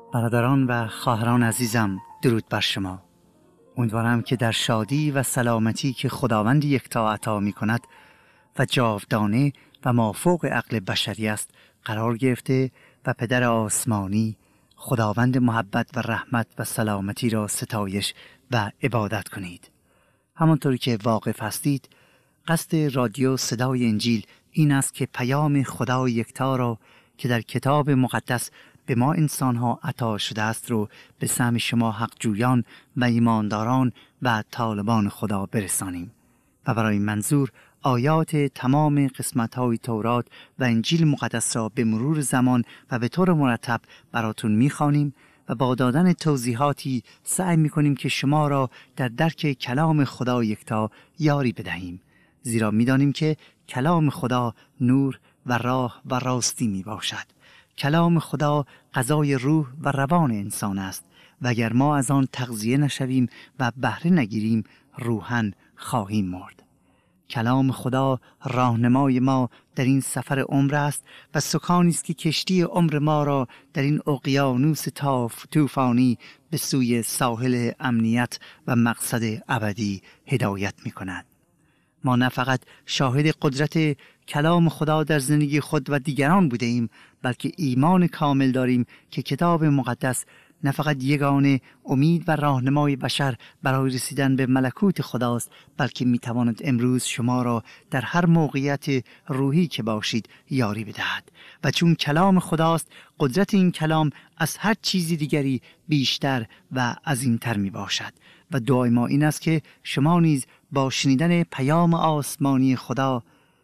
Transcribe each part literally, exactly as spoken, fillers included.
برادران و خواهران عزیزم، درود بر شما. امیدوارم که در شادی و سلامتی که خداوند یکتا عطا می کند و جاودانه و مافوق عقل بشری است قرار گرفته و پدر آسمانی خداوند محبت و رحمت و سلامتی را ستایش و عبادت کنید. همانطوری که واقف هستید، قصد رادیو صدای انجیل این است که پیام خدای یکتا را که در کتاب مقدس به ما انسان‌ها عطا شده است رو به سمع شما حق جویان و ایمانداران و طالبان خدا برسانیم و برای منظور آیات تمام قسمت‌های تورات و انجیل مقدس را به مرور زمان و به طور مرتب براتون می‌خوانیم و با دادن توضیحاتی سعی می‌کنیم که شما را در درک کلام خدا یکتا یاری بدهیم، زیرا می‌دانیم که کلام خدا نور و راه و راستی میباشد. کلام خدا غذای روح و روان انسان است و اگر ما از آن تغذیه نشویم و بهره نگیریم روحاً خواهیم مرد. کلام خدا راهنمای ما در این سفر عمر است و سکانی است که کشتی عمر ما را در این اقیانوس تاف طوفانی به سوی ساحل امنیت و مقصد ابدی هدایت می‌کند. ما نه فقط شاهد قدرت کلام خدا در زندگی خود و دیگران بوده ایم، بلکه ایمان کامل داریم که کتاب مقدس نه فقط یگانه امید و راهنمای بشر برای رسیدن به ملکوت خداست، بلکه میتواند امروز شما را در هر موقعیت روحی که باشید یاری بدهد. و چون کلام خداست، قدرت این کلام از هر چیزی دیگری بیشتر و عظیم‌تر می باشد. و دعای ما این است که شما نیز با شنیدن پیام آسمانی خدا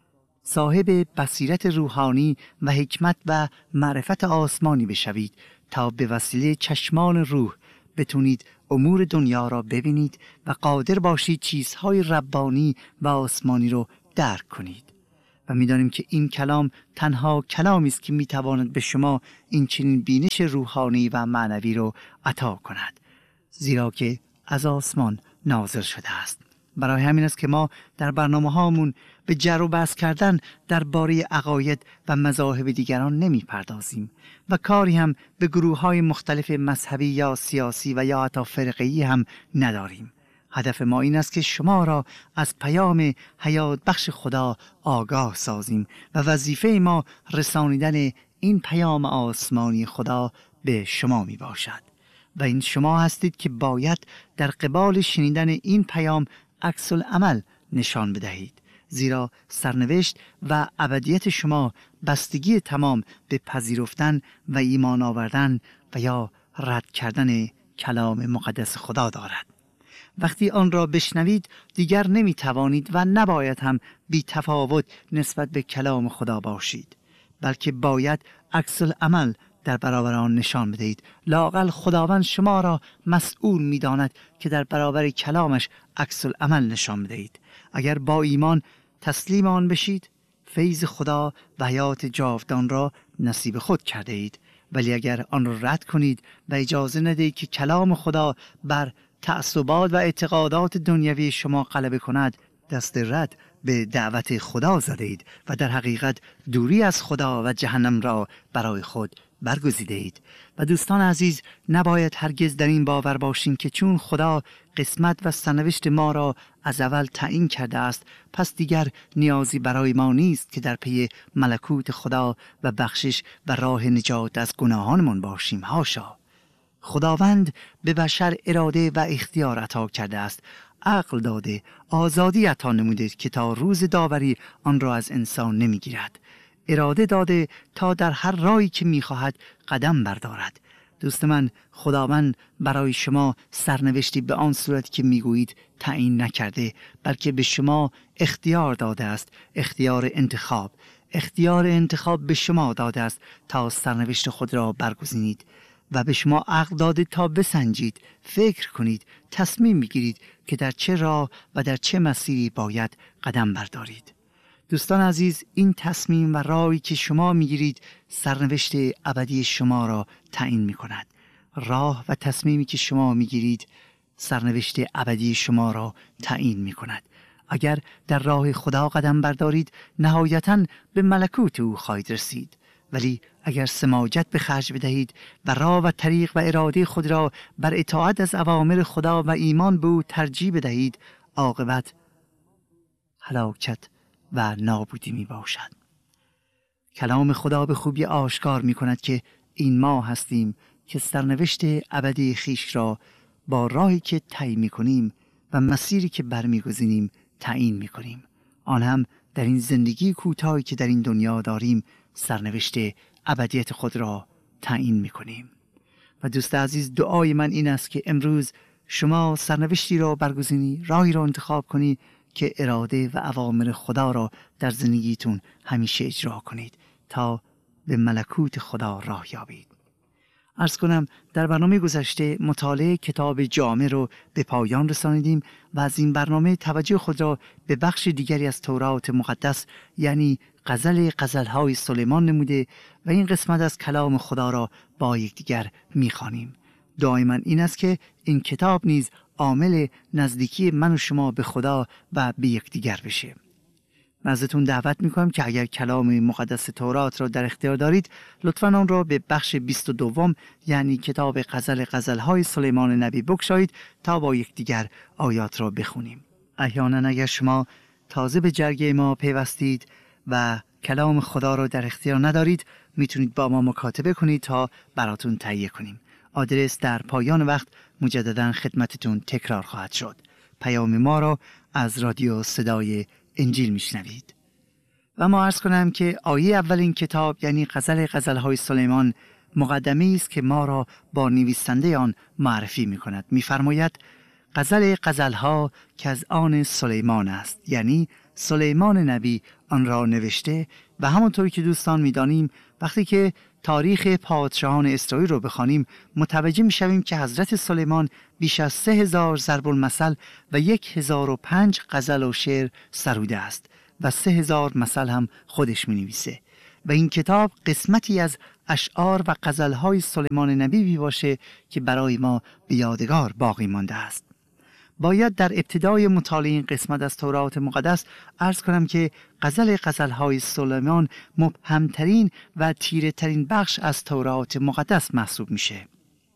صاحب بصیرت روحانی و حکمت و معرفت آسمانی بشوید تا به وسیله چشمان روح بتونید امور دنیا را ببینید و قادر باشید چیزهای ربانی و آسمانی رو درک کنید. و می‌دانیم که این کلام تنها کلامی است که می‌تواند به شما این چنین بینش روحانی و معنوی رو عطا کند، زیرا که از آسمان نازل شده است. برای همین است که ما در برنامه هامون به جر و بحث کردن درباره عقاید و مذاهب دیگران نمی پردازیم و کاری هم به گروه های مختلف مذهبی یا سیاسی و یا حتی فرقه‌ای هم نداریم. هدف ما این است که شما را از پیام حیات بخش خدا آگاه سازیم و وظیفه ما رسانیدن این پیام آسمانی خدا به شما می باشد. و این شما هستید که باید در قبال شنیدن این پیام عکس العمل نشان بدهید، زیرا سرنوشت و ابدیت شما بستگی تمام به پذیرفتن و ایمان آوردن و یا رد کردن کلام مقدس خدا دارد. وقتی آن را بشنوید دیگر نمی توانید و نباید هم بی تفاوت نسبت به کلام خدا باشید، بلکه باید عکس العمل در برابر آن نشان بدهید. لااقل خداوند شما را مسئول می داند که در برابر کلامش عکس العمل نشان بدهید. اگر با ایمان تسلیم آن بشید، فیض خدا و حیات جاودان را نصیب خود کرده اید. ولی اگر آن را رد کنید و اجازه ندهید که کلام خدا بر تعصبات و اعتقادات دنیوی شما غلبه کند، دست رد به دعوت خدا زدید و در حقیقت دوری از خدا و جهنم را برای خود برگزیده اید. و دوستان عزیز، نباید هرگز در این باور باشیم که چون خدا قسمت و سرنوشت ما را از اول تعیین کرده است، پس دیگر نیازی برای ما نیست که در پی ملکوت خدا و بخشش و راه نجات از گناهانمان باشیم. هاشا! خداوند به بشر اراده و اختیار عطا کرده است، عقل داده، آزادی عطا نموده که تا روز داوری آن را از انسان نمیگیرد. اراده داده تا در هر راهی که میخواهد قدم بردارد. دوست من، خداوند برای شما سرنوشتی به آن صورتی که میگویید تعیین نکرده، بلکه به شما اختیار داده است. اختیار انتخاب اختیار انتخاب به شما داده است تا سرنوشت خود را برگزینید و به شما عقل داده تا بسنجید، فکر کنید، تصمیم بگیرید که در چه راه و در چه مسیری باید قدم بردارید. دوستان عزیز، این تصمیم و راهی که شما میگیرید سرنوشت ابدی شما را تعیین میکند. راه و تصمیمی که شما میگیرید سرنوشت ابدی شما را تعیین میکند. اگر در راه خدا قدم بردارید، نهایتاً به ملکوت او خواهید رسید. ولی اگر سماجت به خرج بدهید و راه و طریق و اراده خود را بر اطاعت از اوامر خدا و ایمان به او ترجیح بدهید، عاقبت هلاکت و نابودی می باشد. کلام خدا به خوبی آشکار می کند که این ما هستیم که سرنوشت ابدی خیش را با راهی که طی می کنیم و مسیری که برمیگزینیم تعیین می کنیم. آن هم در این زندگی کوتاهی که در این دنیا داریم سرنوشت ابدیت خود را تعیین می کنیم. و دوست عزیز، دعای من این است که امروز شما سرنوشتی را برگزینی، راهی را انتخاب کنی که اراده و اوامر خدا را در زندگیتون همیشه اجرا کنید تا به ملکوت خدا راه یابید. عرض کنم در برنامه گذشته مطالعه کتاب جامع رو به پایان رسانیدیم و از این برنامه توجه خود را به بخش دیگری از تورات مقدس یعنی غزل غزل‌های سلیمان نموده و این قسمت از کلام خدا را با یکدیگر می‌خوانیم. دعای من این است که این کتاب نیز عامل نزدیکی من و شما به خدا و به یکدیگر بشه. ازتون دعوت میکنم که اگر کلام مقدس تورات را در اختیار دارید لطفاً آن را به بخش بیست و دو یعنی کتاب غزل غزل‌های سلیمان نبی بگشایید تا با یکدیگر آیات را بخونیم. احیانا اگر شما تازه به جرگه ما پیوستید و کلام خدا را در اختیار ندارید میتونید با ما مکاتبه کنید تا براتون تهیه کنیم. آدرس در پایان وقت مجددا خدمتتون تکرار خواهد شد. پیام ما را از رادیو صدای انجیل میشنوید. و ما عرض کنم که آیه اول این کتاب یعنی غزل غزل‌های سلیمان مقدمه‌ای است که ما را با نویسنده آن معرفی می‌کند. می‌فرماید غزل غزل‌ها که از آن سلیمان است، یعنی سلیمان نبی آن را نوشته و همونطوری که دوستان می‌دانیم وقتی که تاریخ پادشاهان اسرائیل رو بخوانیم متوجه می‌شویم که حضرت سلیمان بیش از سه هزار ضرب المثل و یک هزار و پنج غزل و شعر سروده است و سه هزار مثل هم خودش می‌نویسه و این کتاب قسمتی از اشعار و غزل‌های سلیمان نبی می باشه که برای ما به یادگار باقی مانده است. باید در ابتدای مطالعه این قسمت از تورات مقدس عرض کنم که غزل غزل‌های سلیمان مبهمترین و تیره ترین بخش از تورات مقدس محسوب میشه.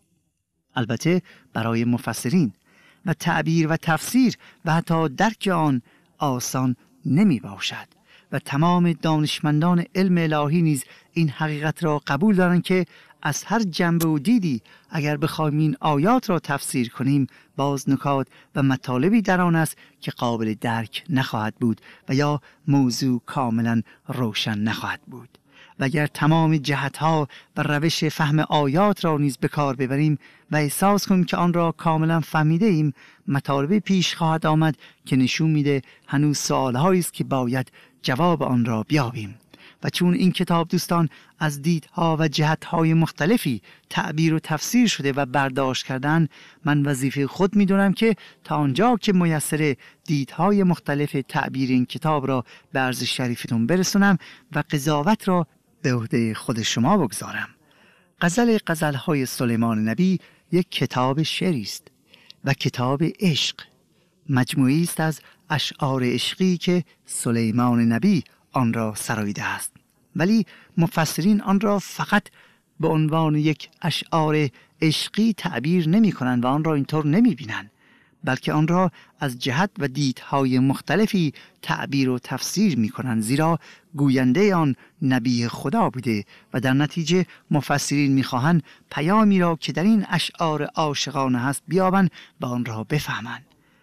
البته برای مفسرین و تعبیر و تفسیر و حتی درک آن آسان نمی باشد و تمام دانشمندان علم الهی نیز این حقیقت را قبول دارند که از هر جنبه و دیدی اگر بخوایم این آیات را تفسیر کنیم باز نکات و مطالبی در آن است که قابل درک نخواهد بود و یا موضوع کاملا روشن نخواهد بود. و اگر تمام جهتها و روش فهم آیات را نیز به کار ببریم و احساس کنیم که آن را کاملا فهمیده ایم مطالبی پیش خواهد آمد که نشون میده هنوز سوالهایی است که باید جواب آن را بیابیم. و چون این کتاب دوستان از دیدها و جهتهای مختلفی تعبیر و تفسیر شده و برداشت کردن، من وظیفه خود میدونم که تا آنجا که میسر دیدهای مختلف تعبیر این کتاب را به عرض شریفتون برسونم و قضاوت را به عهده خود شما بگذارم. غزل غزل‌های سلیمان نبی یک کتاب شعری است و کتاب عشق، مجموعی است از اشعار عشقی که سلیمان نبی آن را سراییده است، ولی مفسرین آن را فقط به عنوان یک اشعار عشقی تعبیر نمی کنند و آن را اینطور نمی بینند، بلکه آن را از جهت و دیدهای مختلفی تعبیر و تفسیر می کنند، زیرا گوینده آن نبی خدا بوده و در نتیجه مفسرین می خواهند پیامی را که در این اشعار عاشقانه هست بیابند و آن را بفهمند.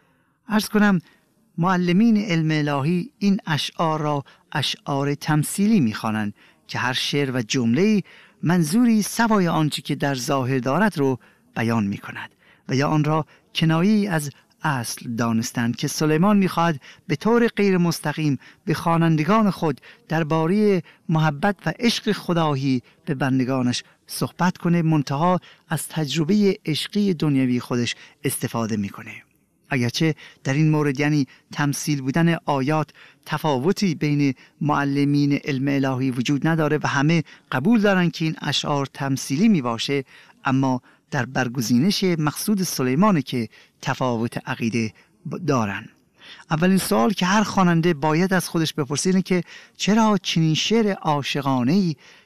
عرض کنم معلمین علم الهی این اشعار را اشعار تمثیلی می‌خوانند که هر شعر و جمله‌ای منظوری سوای آنچه که در ظاهر دارد رو بیان می‌کند و یا آن را کنایه‌ای از اصل دانستند که سلیمان می‌خواهد به طور غیر مستقیم به خوانندگان خود درباره محبت و عشق خدایی به بندگانش صحبت کنه، منتها از تجربه عشقی دنیوی خودش استفاده می‌کنه. اگرچه در این مورد یعنی تمثیل بودن آیات تفاوتی بین معلمین علم الهی وجود نداره و همه قبول دارن که این اشعار تمثیلی می باشه، اما در برگزینش مقصود سلیمانه که تفاوت عقیده دارن. اولین سوال که هر خواننده باید از خودش بپرسه اینه که چرا چنین شعر عاشقانه‌ای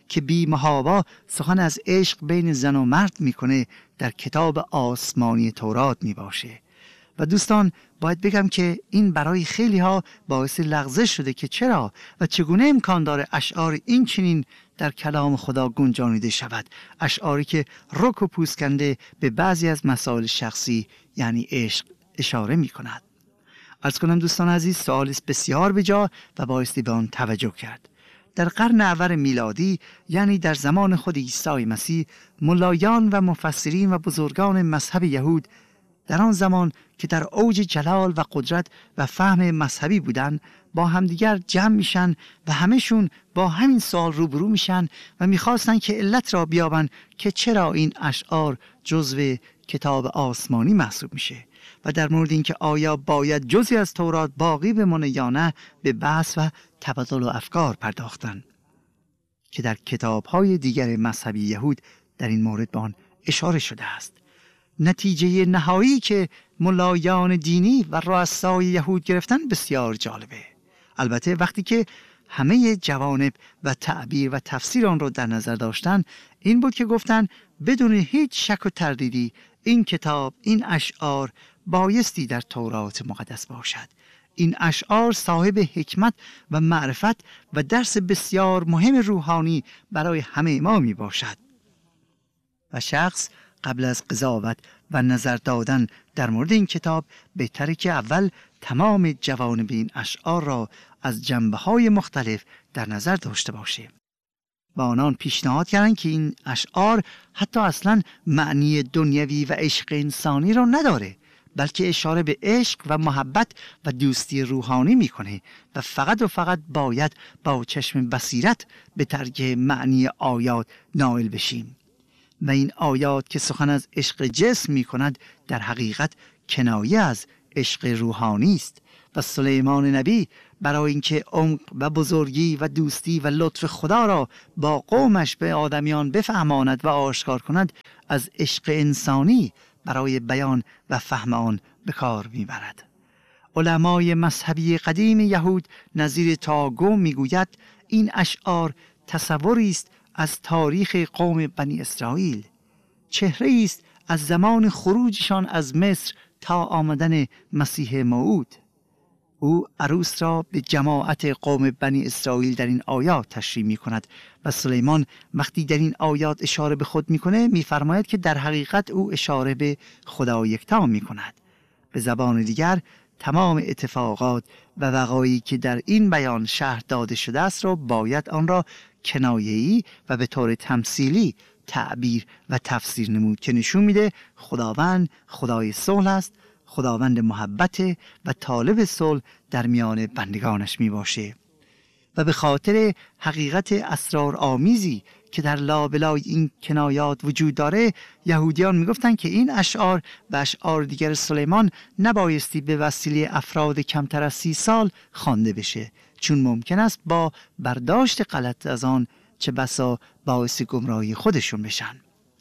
که بی محابا سخن از عشق بین زن و مرد میکنه در کتاب آسمانی تورات میباشه. و دوستان باید بگم که این برای خیلی ها باعث لغزش شده که چرا و چگونه امکان داره اشعار این چنین در کلام خدا گنجانیده شود، اشعاری که رک و پوسکنده به بعضی از مسائل شخصی یعنی عشق اشاره می کند. عرض کنم دوستان عزیز، سوالی است بسیار بجا و بایستی به آن توجه کرد. در قرن اول میلادی یعنی در زمان خود عیسی مسیح، ملایان و مفسرین و بزرگان مذهب یهود در آن زمان که در اوج جلال و قدرت و فهم مذهبی بودن با همدیگر جمع میشن و همشون با همین سوال روبرو میشن و میخواستن که علت را بیابن که چرا این اشعار جزو کتاب آسمانی محسوب میشه و در مورد اینکه آیا باید جزئی از تورات باقی بمونه یا نه به بحث و تبادل و افکار پرداختن که در کتاب‌های دیگر مذهبی یهود در این مورد به آن اشاره شده است. نتیجه نهایی که ملایان دینی و رؤسای یهود گرفتن بسیار جالبه. البته وقتی که همه جوانب و تعبیر و تفسیر آن رو در نظر داشتن، این بود که گفتن بدون هیچ شک و تردیدی این کتاب، این اشعار بایستی در تورات مقدس باشد. این اشعار صاحب حکمت و معرفت و درس بسیار مهم روحانی برای همه ما می باشد و شخص قبل از قضاوت و نظر دادن در مورد این کتاب بهتره که اول تمام جوانب این اشعار را از جنبه‌های مختلف در نظر داشته باشه. و آنان پیشنهاد کردند که این اشعار حتی اصلا معنی دنیوی و عشق انسانی را نداره، بلکه اشاره به عشق و محبت و دوستی روحانی میکنه و فقط و فقط باید با چشم بصیرت به درک معنی آیات نائل بشیم. و این آیات که سخن از عشق جسم می کند در حقیقت کنایه از عشق روحانی است و سلیمان نبی برای اینکه عمق و بزرگی و دوستی و لطف خدا را با قومش به آدمیان بفهماند و آشکار کند، از عشق انسانی برای بیان و فهم آن به کار میبرد. علمای مذهبی قدیم یهود نظیر تاگوم میگوید این اشعار تصوری است از تاریخ قوم بنی اسرائیل، چهره است از زمان خروجشان از مصر تا آمدن مسیح موعود. او عروس را به جماعت قوم بنی اسرائیل در این آیات تشریح می کند و سلیمان وقتی در این آیات اشاره به خود می کنه می فرماید که در حقیقت او اشاره به خدا یکتا می کند. به زبان دیگر تمام اتفاقات و وقایعی که در این بیان شرح داده شده است را باید آن را کنایه‌ای و به طور تمثیلی تعبیر و تفسیر نمود که نشون میده خداوند خدای صلح است، خداوند محبت و طالب صلح در میان بندگانش می باشه. و به خاطر حقیقت اسرارآمیزی که در لابلای این کنایات وجود داره، یهودیان می گفتن که این اشعار و اشعار دیگر سلیمان نبایستی به وسیله افراد کمتر از سی سال خوانده بشه، چون ممکن است با برداشت غلط از آن چه بسا باعث گمراهی خودشون بشن.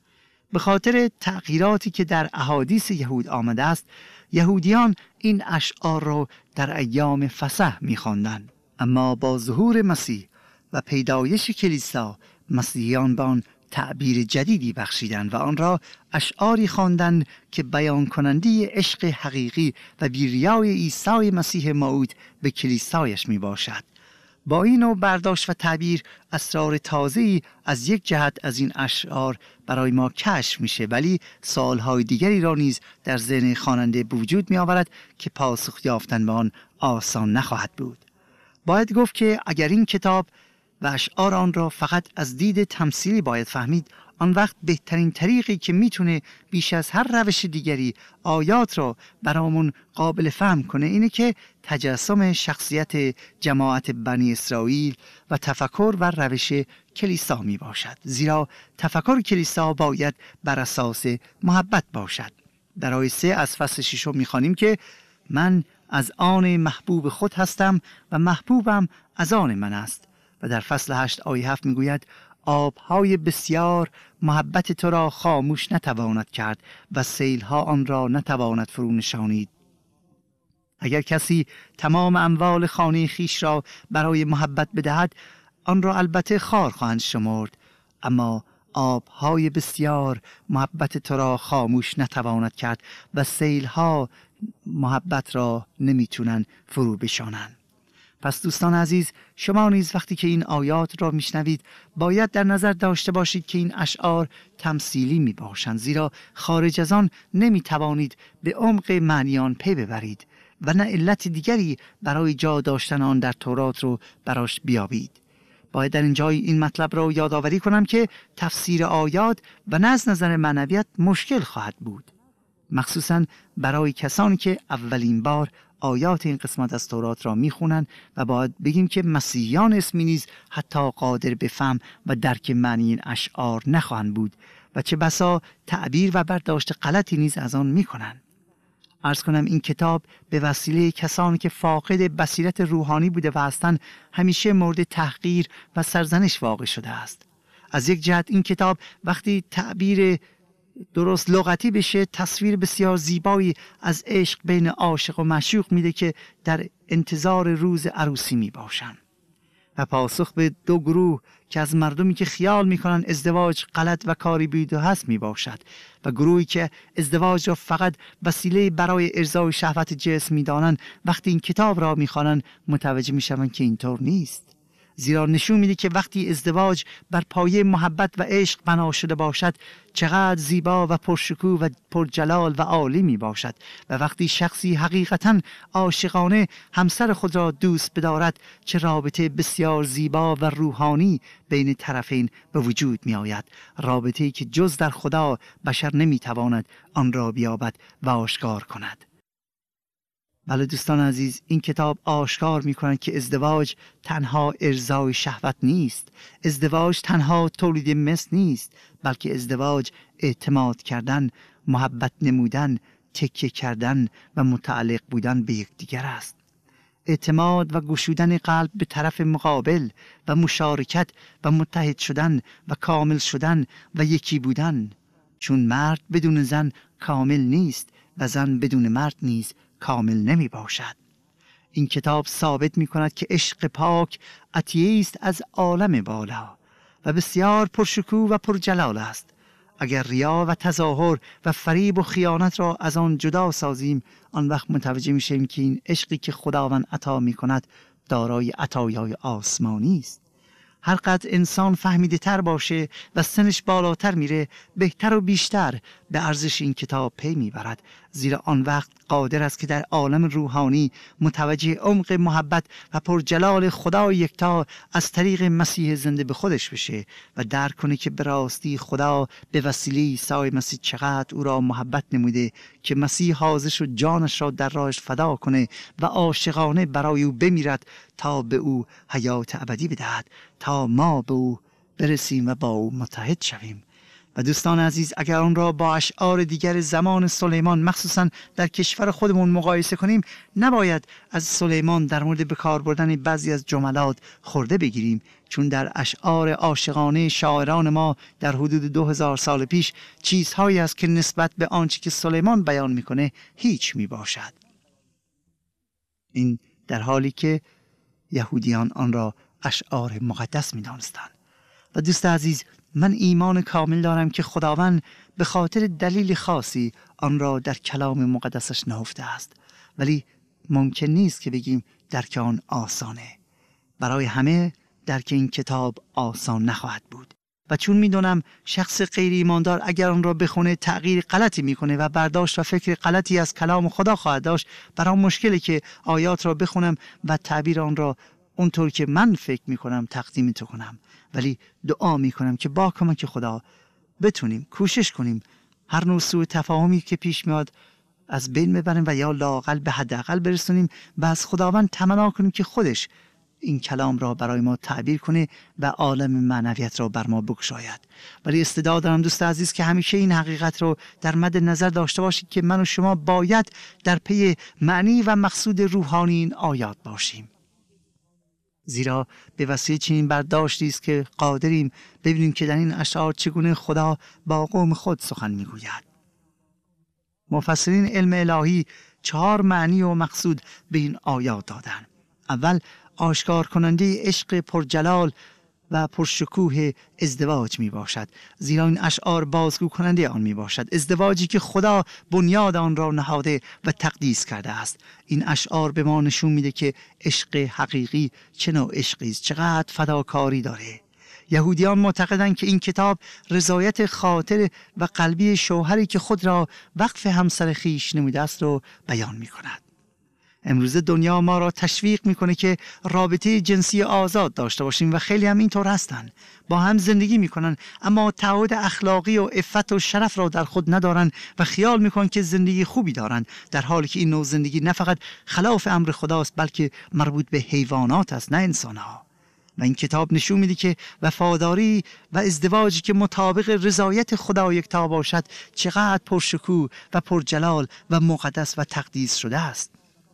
به خاطر تغییراتی که در احادیث یهود آمده است، یهودیان این اشعار را در ایام فسح می‌خواندند. اما با ظهور مسیح و پیدایش کلیسا، مسیحیان به آن تعبیر جدیدی بخشیدند و آن را اشعاری خواندند که بیان کننده عشق حقیقی و بی‌ریای عیسی مسیح موعود به کلیسایش میباشد. با این نوع برداشت و تعبیر، اسرار تازه‌ای از یک جهت از این اشعار برای ما کشف میشه، ولی سوالهای دیگری را نیز در ذهن خواننده به وجود می آورد که پاسخ یافتن به آن آسان نخواهد بود. باید گفت که اگر این کتاب و اشعار آن را فقط از دید تمثیلی باید فهمید، آن وقت بهترین طریقی که میتونه بیش از هر روش دیگری آیات را برامون قابل فهم کنه اینه که تجسم شخصیت جماعت بنی اسرائیل و تفکر و روش کلیسا می باشد، زیرا تفکر کلیسا باید بر اساس محبت باشد. در آیه سه از فصل ششم میخوانیم که من از آن محبوب خود هستم و محبوبم از آن من است. و در فصل هشت آیه هفت میگوید آبهای بسیار محبت تو را خاموش نتواند کرد و سیلها آن را نتواند فرو نشانید. اگر کسی تمام اموال خانه خیش را برای محبت بدهد، آن را البته خوار خواهند شمرد، اما آبهای بسیار محبت تو را خاموش نتواند کرد و سیلها محبت را نمیتونن فرو بشانند. پس دوستان عزیز، شما نیز وقتی که این آیات را میشنوید باید در نظر داشته باشید که این اشعار تمثیلی می باشند، زیرا خارج از آن نمی توانید به عمق معنیان پی ببرید و نه علت دیگری برای جا داشتن آن در تورات رو براش بیابید. باید در اینجای این مطلب را یادآوری کنم که تفسیر آیات و نه از نظر معنویت مشکل خواهد بود، مخصوصاً برای کسانی که اولین بار آیات این قسمت از تورات را میخونن و باید بگیم که مسیحیان اسمی نیز حتی قادر به فهم و درک معنی این اشعار نخواهند بود و چه بسا تعبیر و برداشت غلطی نیز از آن میکنن. عرض کنم این کتاب به وسیله کسانی که فاقد بصیرت روحانی بوده و هستند همیشه مورد تحقیر و سرزنش واقع شده است. از یک جهت این کتاب وقتی تعبیر درست لغتی بشه تصویر بسیار زیبایی از عشق بین عاشق و معشوق میده که در انتظار روز عروسی می باشن و پاسخ به دو گروه که از مردمی که خیال میکنن ازدواج غلط و کاری بیهوده هست می باشد و گروهی که ازدواج را فقط وسیله برای ارضای شهوت جسم میدانن، وقتی این کتاب را میخوانن متوجه میشوند که اینطور نیست، زیرا نشون میده که وقتی ازدواج بر پایه محبت و عشق بنا شده باشد چقدر زیبا و پرشکوه و پرجلال و عالی می باشد و وقتی شخصی حقیقتاً عاشقانه همسر خود را دوست بدارد چه رابطه بسیار زیبا و روحانی بین طرفین به وجود می آید، رابطه‌ای که جز در خدا بشر نمی تواند آن را بیابد و آشکار کند. بله دوستان عزیز، این کتاب آشکار می کند که ازدواج تنها ارضای شهوت نیست، ازدواج تنها تولید مثل نیست، بلکه ازدواج اعتماد کردن، محبت نمودن، تکیه کردن و متعلق بودن به یکدیگر است. اعتماد و گشودن قلب به طرف مقابل و مشارکت و متحد شدن و کامل شدن و یکی بودن، چون مرد بدون زن کامل نیست و زن بدون مرد نیز کامل نمی باشد. این کتاب ثابت می کند که عشق پاک عطیه است از عالم بالا و بسیار پرشکوه و پرجلال است. اگر ریا و تظاهر و فریب و خیانت را از آن جدا سازیم، آن وقت متوجه می شویم که این عشقی که خداوند عطا می کند دارای عطایای آسمانی است. هر قدر انسان فهمیده تر باشه و سنش بالاتر میره، بهتر و بیشتر به ارزش این کتاب پی میبرد، زیرا آن وقت قادر است که در عالم روحانی متوجه عمق محبت و پرجلال خدا یکتا از طریق مسیح زنده به خودش بشه و درک کنه که به راستی خدا به وسیله عیسی مسیح چقدر او را محبت نموده که مسیح حاضر شد جانش را در راهش فدا کنه و عاشقانه برای او بمیرد تا به او حیات ابدی بدهد، تا ما به او برسیم و با او متحد شویم. و دوستان عزیز، اگر آن را با اشعار دیگر زمان سلیمان مخصوصا در کشور خودمون مقایسه کنیم، نباید از سلیمان در مورد به کار بردن بعضی از جملات خورده بگیریم، چون در اشعار عاشقانه شاعران ما در حدود دو هزار سال پیش چیزهایی است که نسبت به آنچه که سلیمان بیان میکنه هیچ میباشد. این در حالی که یهودیان آن را اشعار مقدس می‌دانستند. و دوست عزیز، من ایمان کامل دارم که خداوند به خاطر دلیل خاصی آن را در کلام مقدسش نهفته است، ولی ممکن نیست که بگیم درک آن آسانه. برای همه درک این کتاب آسان نخواهد بود و چون میدونم شخص غیر ایماندار اگر آن را بخونه تغییر غلطی میکنه و برداشت و فکر غلطی از کلام خدا خواهد داشت، برام مشکله که آیات را بخونم و تعبیر آن را اونطور که من فکر میکنم تقدیم تو کنم. ولی دعا میکنم که با کمک خدا بتونیم کوشش کنیم هر نوع سوء تفاهمی که پیش میاد از بین ببریم و یا لااقل به حداقل برسونیم و از خداوند تمنا کنیم که خودش این کلام را برای ما تعبیر کنه و عالم معنویت را بر ما بگشاید. ولی استعداد دارم دوست عزیز که همیشه این حقیقت رو در مد نظر داشته باشید که من و شما باید در پی معنی و مقصود روحانی این آیات باشیم، زیرا به وسیله چنین برداشتی است که قادریم ببینیم که در این اشعار چگونه خدا با قوم خود سخن میگوید. مفسرین علم الهی چهار معنی و مقصود به این آیات دادند. اول، آشکار کننده عشق پرجلال و پرشکوه ازدواج می باشد، زیرا این اشعار بازگو کننده آن می باشد. ازدواجی که خدا بنیاد آن را نهاده و تقدیس کرده است. این اشعار به ما نشون میده که عشق حقیقی چه نوع عشقی است، چقدر فداکاری داره. یهودیان معتقدند که این کتاب رضایت خاطر و قلبی شوهری که خود را وقف همسر خیش نموده است رو بیان می کند. امروز دنیا ما را تشویق میکنه که رابطه جنسی آزاد داشته باشیم و خیلی هم اینطور هستن، با هم زندگی میکنن اما تعهد اخلاقی و عفت و شرف را در خود ندارن و خیال میکنن که زندگی خوبی دارن، در حالی که این نوع زندگی نه فقط خلاف امر خداست بلکه مربوط به حیوانات است، نه انسانها. و این کتاب نشون میده که وفاداری و ازدواجی که مطابق رضایت خدا یکتا باشد چقدر پرشکوه و پرجلال و مقدس و تقدیس شده است.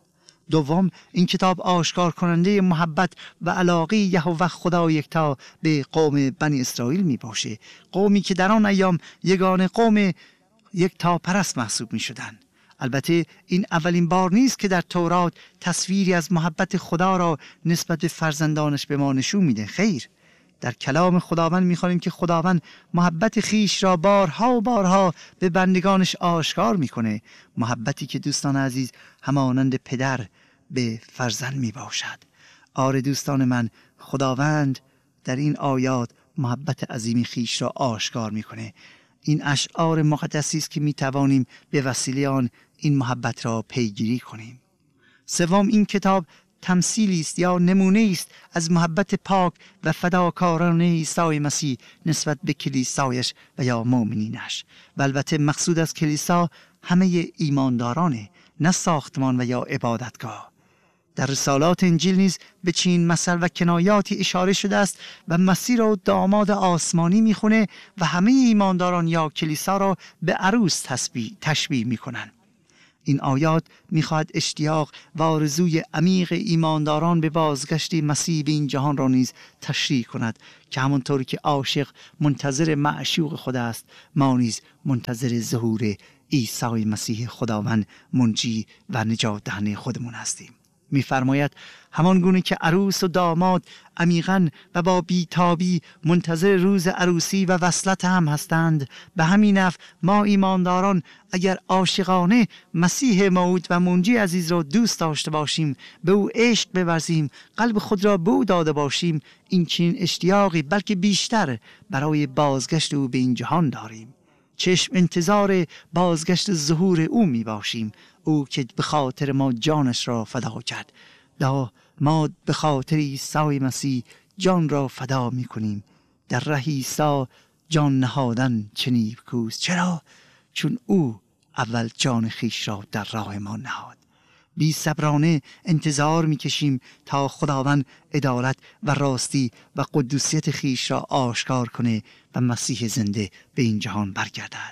دوم، این کتاب آشکار کننده محبت و علاقه یهوه خدا یکتا به قوم بنی اسرائیل می باشه، قومی که در آن ایام یگانه قوم یکتا پرست محسوب می شدن. البته این اولین بار نیست که در تورات تصویری از محبت خدا را نسبت به فرزندانش به ما نشون میده. خیر، در کلام خداوند میخوانیم که خداوند محبت خیش را بارها و بارها به بندگانش آشکار میکنه، محبتی که دوستان عزیز همانند پدر به فرزند میباشد. آره دوستان من، خداوند در این آیات محبت عظیم خیش را آشکار میکنه. این اشعار مقدسی است که میتوانیم به وسیله آن این محبت را پیگیری کنیم. سوم، این کتاب تمثیلی است یا نمونه است از محبت پاک و فداکارانه عیسی مسیح نسبت به کلیسایش و یا مؤمنینش. و البته مقصود از کلیسا همه ایماندارانه، نه ساختمان و یا عبادتگاه. در رسالات انجیل نیز به چنین مثل و کنایاتی اشاره شده است و مسیح را داماد آسمانی میخونه و همه ایمانداران یا کلیسا را به عروس تشبیه میکنن. این آیات میخواهد اشتیاق و آرزوی عمیق ایمانداران به بازگشت مسیح به این جهان را نیز تشریح کند که همونطوری که عاشق منتظر معشوق خود است، ما نیز منتظر ظهور عیسی مسیح خداوند منجی و نجات دهنده خودمون هستیم. می‌فرماید همان گونه که عروس و داماد عمیقاً و با بیتابی منتظر روز عروسی و وصلت هم هستند، به همین نحو ما ایمانداران اگر عاشقانه مسیح موعود و منجی عزیز را دوست داشته باشیم، به او عشق بورزیم، قلب خود را به او داده باشیم، این چنین اشتیاقی بلکه بیشتر برای بازگشت او به این جهان داریم. چشم انتظار بازگشت ظهور او می باشیم، او که به خاطر ما جانش را فدا کرد. دا ما به خاطر عیسی مسیح جان را فدا می کنیم. در ره عیسی جان نهادن چه نیکوست. چرا؟ چون او اول جان خیش را در راه ما نهاد. بی صبرانه انتظار می کشیم تا خداوند عدالت و راستی و قدوسیت خیش را آشکار کنه و مسیح زنده به این جهان برگردد.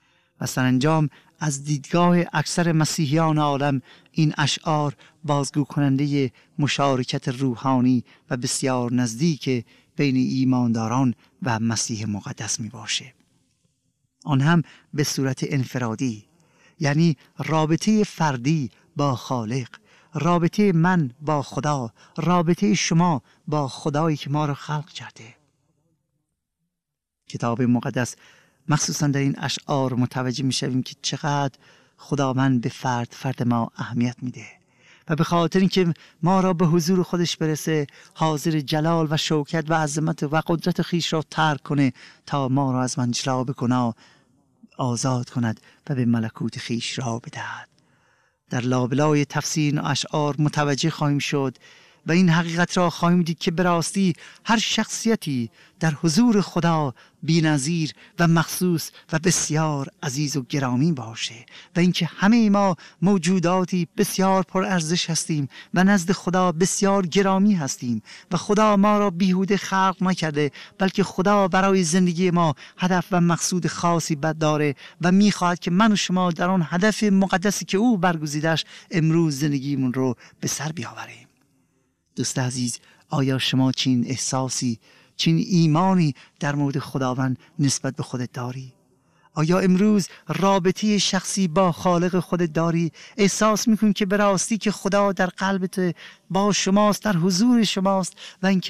و سرانجام از دیدگاه اکثر مسیحیان عالم این اشعار بازگو کننده مشارکت روحانی و بسیار نزدیک بین ایمانداران و مسیح مقدس می باشه، آن هم به صورت انفرادی، یعنی رابطه فردی با خالق، رابطه من با خدا، رابطه شما با خدایی که ما را خلق کرده. کتاب مقدس مخصوصا در این اشعار متوجه می شویم که چقدر خداوند به فرد فرد ما اهمیت میده و به خاطر اینکه ما را به حضور خودش برسه حاضر جلال و شوکت و عظمت و قدرت خیش را ترک کنه تا ما را از منجلاب گناه آزاد کند و به ملکوت خیش را بدهد. در لابلای تفسیر اشعار متوجه خواهیم شد و این حقیقت را خواهیم دید که به راستی هر شخصیتی در حضور خدا بی‌نظیر و مخصوص و بسیار عزیز و گرامی باشه و اینکه همه ما موجوداتی بسیار پرارزش هستیم و نزد خدا بسیار گرامی هستیم و خدا ما را بیهوده خلق نکرده، بلکه خدا برای زندگی ما هدف و مقصود خاصی داره و میخواهد که من و شما در آن هدف مقدسی که او برگزیدش امروز زندگیمون رو به سر بیاوریم. دوست عزیز، آیا شما چین احساسی، چین ایمانی در مورد خداوند نسبت به خودت داری؟ آیا امروز رابطه شخصی با خالق خودت داری؟ احساس میکنی که به راستی که خدا در قلبت با شماست، در حضور شماست و اینکه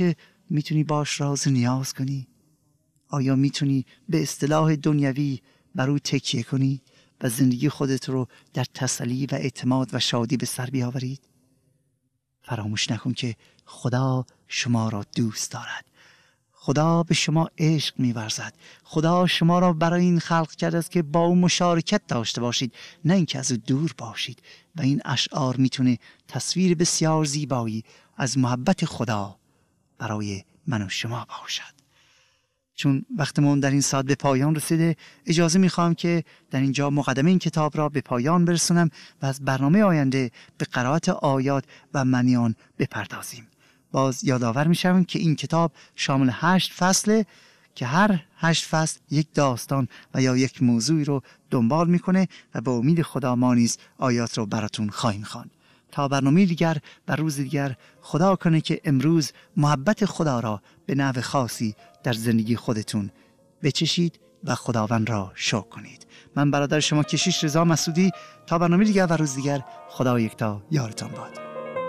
میتونی باش راز نیاز کنی؟ آیا میتونی به اصطلاح دنیوی بر او تکیه کنی و زندگی خودت رو در تسلی و اعتماد و شادی به سر بیاورید؟ فراموش نکن که خدا شما را دوست دارد. خدا به شما عشق می‌ورزد. خدا شما را برای این خلق کرده است که با او مشارکت داشته باشید، نه اینکه از او دور باشید. و این اشعار میتونه تصویر بسیار زیبایی از محبت خدا برای من و شما باشد. چون وقتمون در این ساعت به پایان رسیده، اجازه میخوام که در اینجا مقدمه این کتاب را به پایان برسونم و از برنامه آینده به قرائت آیات و معنی بپردازیم. باز یادآور میشم که این کتاب شامل هشت فصله که هر هشت فصل یک داستان و یا یک موضوعی رو دنبال میکنه و به امید خدا ما نیز آیات رو براتون خواهیم خواند. تا برنامه دیگر و روز دیگر، خدا کنه که امروز محبت خدا را به نحو خاصی در زندگی خودتون بچشید و خداوند را شکر کنید. من برادر شما کشیش رضا مسعودی، تا برنامه دیگر و روز دیگر، خدا یکتا یارتان باد.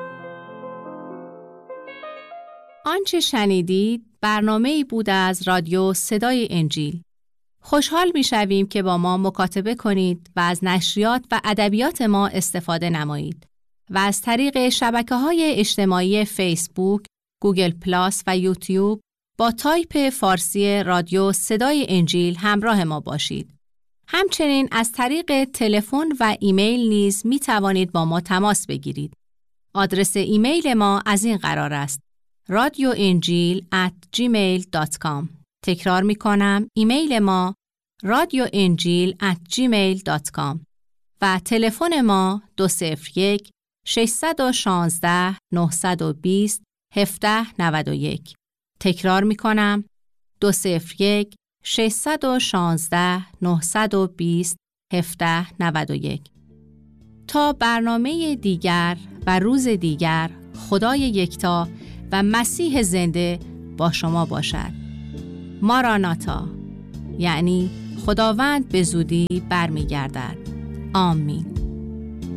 آنچه شنیدید برنامه‌ای بود از رادیو صدای انجیل. خوشحال می‌شویم که با ما مکاتبه کنید و از نشریات و ادبیات ما استفاده نمایید و از طریق شبکه‌های اجتماعی فیسبوک، گوگل پلاس و یوتیوب با تایپ فارسی رادیو صدای انجیل همراه ما باشید. همچنین از طریق تلفن و ایمیل نیز می توانید با ما تماس بگیرید. آدرس ایمیل ما از این قرار است: رادیو انجیل ات جیمیل دات کام. تکرار می کنم، ایمیل ما رادیو انجیل ات جیمیل دات کام و تلفن ما دو صفر یک شش یک شش نه دو صفر هفت نه یک. تکرار می کنم، دو صفر یک شش یک شش نه دو صفر هفت نه یک. تا برنامه دیگر و روز دیگر، خدای یکتا و مسیح زنده با شما باشد. ماراناتا، یعنی خداوند به زودی برمیگردد. آمین.